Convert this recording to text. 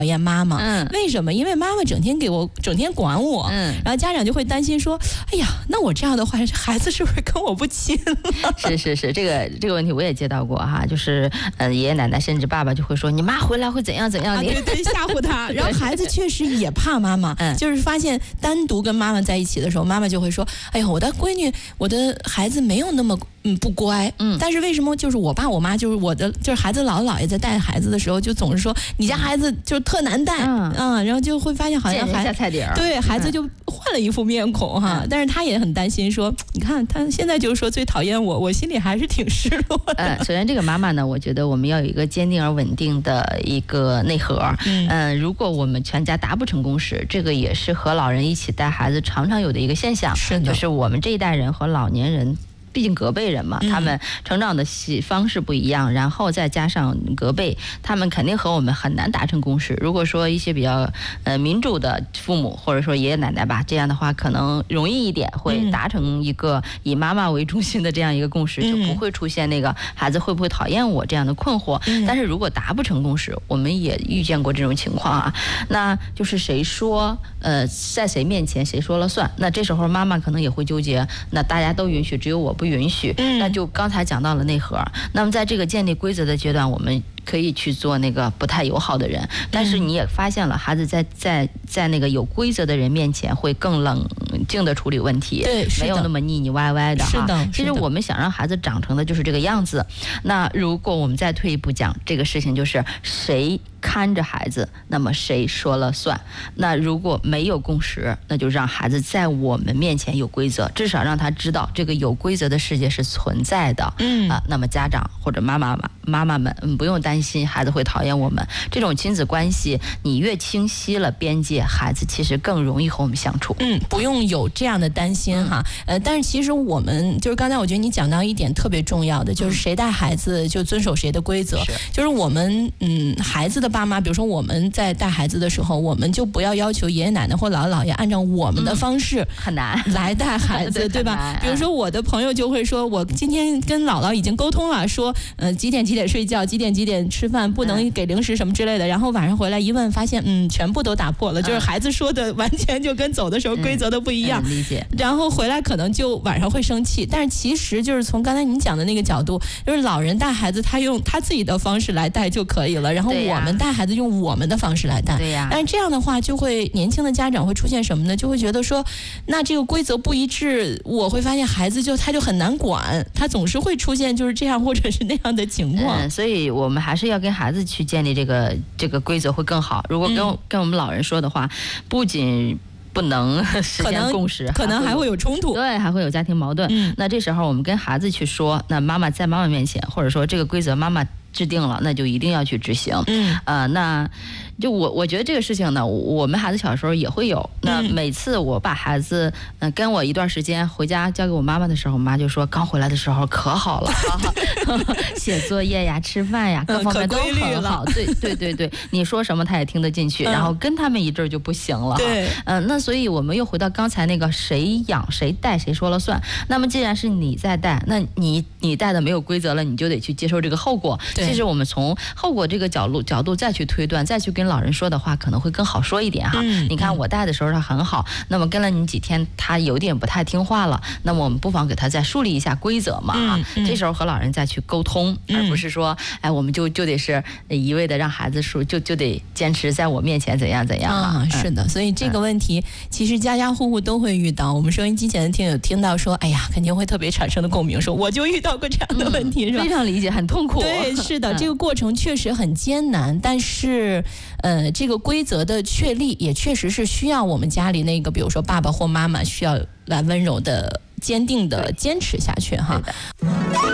厌妈妈。为什么？因为妈妈整天管我，然后家长就会担心说，哎呀，那我这样的话，孩子是不是跟我不亲了？ 是，这个问题我也接到过哈，就是爷爷奶奶甚至爸爸就会说，你妈回来会怎样怎样， 对，吓唬他。然后孩子确实也怕妈妈，就是发现单独跟妈妈在一起的时候，妈妈就会说，哎呀，我的闺女，我的孩子没有那么不乖，但是为什么就是我爸我妈就是孩子姥姥姥爷在带孩子的时候，就总是说你家孩子就是特难带，然后就会发现好像下菜碟儿， 对孩子就换了一副面孔哈。但是他也很担心说，你看他现在就说最讨厌我，我心里还是挺失落的。 首先这个妈妈呢，我觉得我们要有一个坚定而稳定的一个内核。如果我们全家达不成共识，这个也是和老人一起带孩子常常有的一个现象，就是我们这一代人和老年人。毕竟隔辈人嘛，他们成长的方式不一样，然后再加上隔辈，他们肯定和我们很难达成共识。如果说一些比较民主的父母或者说爷爷奶奶吧，这样的话可能容易一点，会达成一个以妈妈为中心的这样一个共识，就不会出现那个孩子会不会讨厌我这样的困惑。但是如果达不成共识，我们也遇见过这种情况啊，那就是谁说在谁面前谁说了算，那这时候妈妈可能也会纠结，那大家都允许，只有我不允许，那就刚才讲到了内核。那么在这个建立规则的阶段，我们可以去做那个不太友好的人，但是你也发现了，孩子在那个有规则的人面前会更冷静的处理问题， 对， 没有那么腻腻歪歪的哈。 是的， 其实我们想让孩子长成的就是这个样子。那如果我们再退一步讲，这个事情就是谁看着孩子，那么谁说了算。那如果没有共识，那就让孩子在我们面前有规则，至少让他知道这个有规则的世界是存在的。那么家长或者妈妈们不用担心孩子会讨厌我们。这种亲子关系，你越清晰了边界，孩子其实更容易和我们相处。 不用有这样的担心哈。但是其实我们就是刚才我觉得你讲到一点特别重要的，就是谁带孩子就遵守谁的规则。就是我们孩子的爸妈，比如说我们在带孩子的时候，我们就不要要求爷爷奶奶或姥姥姥爷按照我们的方式很难来带孩子，对吧？比如说我的朋友就会说，我今天跟姥姥已经沟通了，说几点睡觉，几点吃饭，不能给零食什么之类的。然后晚上回来一问，发现全部都打破了，就是孩子说的完全就跟走的时候规则都不一样。 理解。 然后回来可能就晚上会生气，但是其实就是从刚才你讲的那个角度，就是老人带孩子，他用他自己的方式来带就可以了，然后我们带孩子用我们的方式来带。 对呀。 但是这样的话，就会年轻的家长会出现什么呢？就会觉得说，那这个规则不一致，我会发现孩子他就很难管，他总是会出现就是这样或者是那样的情况。 所以我们还是要跟孩子去建立这个规则会更好。如果跟我们老人说的话，不仅不能实现共识， 可能还会有冲突， 对，还会有家庭矛盾。那这时候我们跟孩子去说，那妈妈在妈妈面前，或者说这个规则妈妈制定了，那就一定要去执行。那就我觉得这个事情呢，我们孩子小时候也会有。那每次我把孩子跟我一段时间回家交给我妈妈的时候，我妈就说刚回来的时候可好了，写作业呀、吃饭呀，各方面都很好。对，你说什么他也听得进去。然后跟他们一阵就不行了。 对， 那所以我们又回到刚才那个谁养谁带谁说了算。那么既然是你在带，那你带的没有规则了，你就得去接受这个后果。其实我们从后果这个角度再去推断，再去跟老人说的话，可能会更好说一点哈。你看我带的时候他很好，那么跟了你几天，他有点不太听话了，那么我们不妨给他再树立一下规则嘛。这时候和老人再去沟通，而不是说，我们就得是一味的让孩子就得坚持在我面前怎样是的，所以这个问题其实家家户户都会遇到。我们收音机前的听友听到说，哎呀，肯定会特别产生的共鸣，说我就遇到过这样的问题，是吧？ 非常理解，很痛苦。 对，是的，这个过程确实很艰难，但是这个规则的确立也确实是需要我们家里那个，比如说爸爸或妈妈需要来温柔的、坚定的坚持下去哈。